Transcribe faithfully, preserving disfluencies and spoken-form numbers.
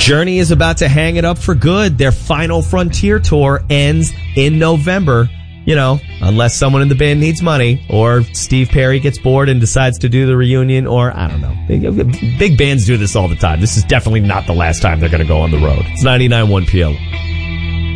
Journey is about to hang it up for good. Their final Frontier tour ends in November. You know, unless someone in the band needs money, or Steve Perry gets bored and decides to do the reunion, or I don't know. Big, big bands do this all the time. This is definitely not the last time they're going to go on the road. It's ninety-nine point one P L O.